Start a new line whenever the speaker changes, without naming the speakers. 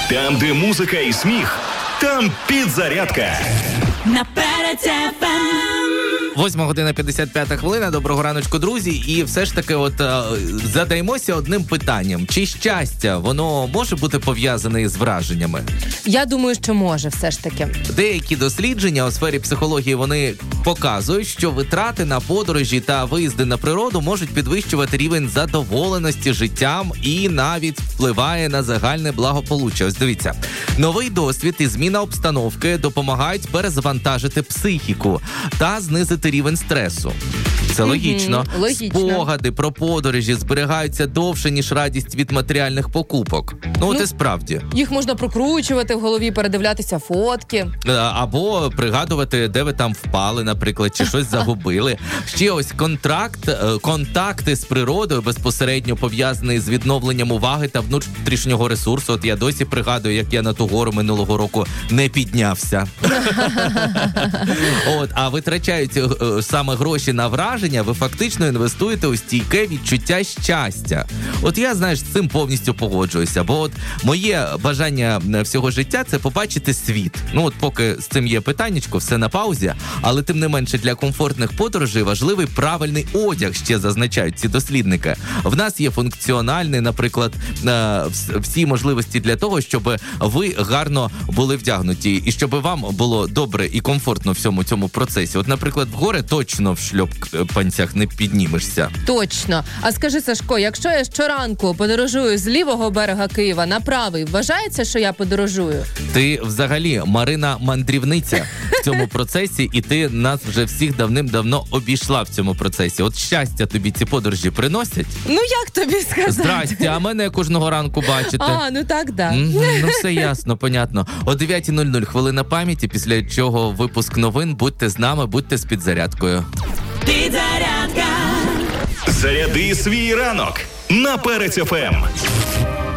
Там, де музика і сміх, там підзарядка.
На Перець ФМ.
8 година 55 хвилина. Доброго раночку, друзі. І все ж таки задаймося одним питанням. Чи щастя, воно може бути пов'язане із враженнями?
Я думаю, що може все ж таки.
Деякі дослідження у сфері психології, вони показують, що витрати на подорожі та виїзди на природу можуть підвищувати рівень задоволеності життям і навіть впливає на загальне благополуччя. Ось дивіться. Новий досвід і зміна обстановки допомагають перезавантажити психіку та знизити рівень стресу. Це логічно. Спогади про подорожі зберігаються довше, ніж радість від матеріальних покупок. Ну, і справді.
Їх можна прокручувати в голові, передивлятися фотки.
Або пригадувати, де ви там впали, наприклад, чи щось загубили. Ще ось контакти з природою безпосередньо пов'язані з відновленням уваги та внутрішнього ресурсу. От я досі пригадую, як я на ту гору минулого року не піднявся. А витрачаючи саме гроші на враження, ви фактично інвестуєте у стійке відчуття щастя. От я, з цим повністю погоджуюся, бо моє бажання всього життя – це побачити світ. Поки з цим є питаннячко, все на паузі, але тим не менше для комфортних подорожей важливий правильний одяг, ще зазначають ці дослідники. В нас є функціональний, наприклад, всі можливості для того, щоб ви гарно були вдягнуті і щоб вам було добре і комфортно в всьому цьому процесі. От, наприклад, в гори точно в шльопанцях не піднімешся. Точно.
А скажи, Сашко, якщо я щоранку подорожую з лівого берега Києва на правий, вважається, що я подорожую?
Ти взагалі Марина-мандрівниця в цьому процесі, і ти нас вже всіх давним-давно обійшла в цьому процесі. От щастя тобі ці подорожі приносять?
Як тобі сказати?
Здрасте, а мене кожного ранку бачите.
Да.
Все ясно, понятно. О 9:00 хвилина пам'яті, після чого випуск новин. Будьте з нами, будьте з підзарядкою.
Підзарядка.
Заряди свій ранок на Перець ФМ.